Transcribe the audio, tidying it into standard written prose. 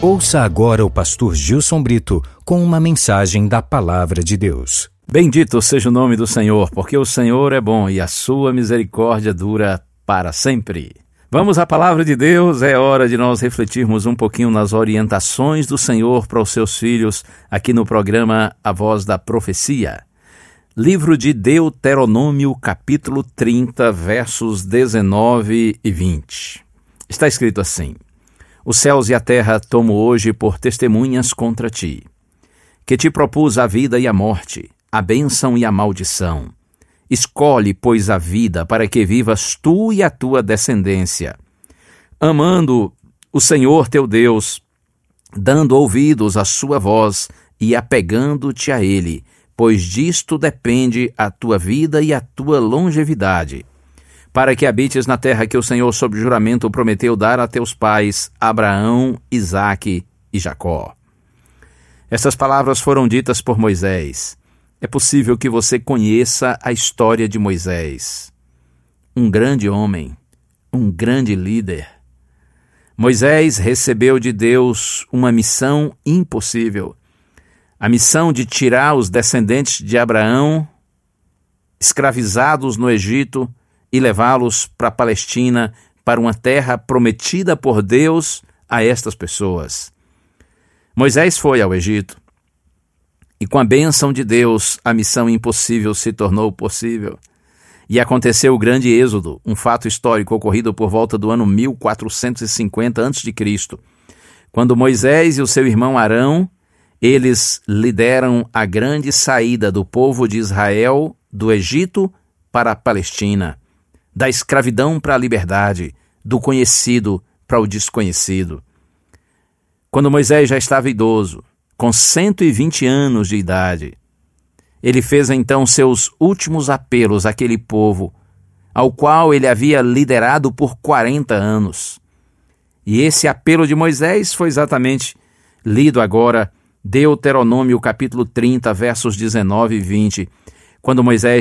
Ouça agora o pastor Gilson Brito com uma mensagem da Palavra de Deus. Bendito seja o nome do Senhor, porque o Senhor é bom e a sua misericórdia dura para sempre. Vamos à Palavra de Deus, é hora de nós refletirmos um pouquinho nas orientações do Senhor para os seus filhos, aqui no programa A Voz da Profecia. Livro de Deuteronômio, capítulo 30, versos 19 e 20. Está escrito assim: Os céus e a terra tomo hoje por testemunhas contra ti, que te propus a vida e a morte, a bênção e a maldição. Escolhe, pois, a vida, para que vivas tu e a tua descendência, amando o Senhor teu Deus, dando ouvidos à sua voz e apegando-te a Ele, pois disto depende a tua vida e a tua longevidade, para que habites na terra que o Senhor, sob juramento, prometeu dar a teus pais, Abraão, Isaque e Jacó. Estas palavras foram ditas por Moisés. É possível que você conheça a história de Moisés. Um grande homem, um grande líder. Moisés recebeu de Deus uma missão impossível. A missão de tirar os descendentes de Abraão, escravizados no Egito, e levá-los para a Palestina, para uma terra prometida por Deus a estas pessoas. Moisés foi ao Egito, e com a bênção de Deus, a missão impossível se tornou possível. E aconteceu o grande êxodo, um fato histórico ocorrido por volta do ano 1450 a.C., quando Moisés e o seu irmão Arão, eles lideram a grande saída do povo de Israel do Egito para a Palestina, da escravidão para a liberdade, do conhecido para o desconhecido. Quando Moisés já estava idoso, com 120 anos de idade, ele fez então seus últimos apelos àquele povo, ao qual ele havia liderado por 40 anos. E esse apelo de Moisés foi exatamente lido agora, Deuteronômio capítulo 30, versos 19 e 20, quando Moisés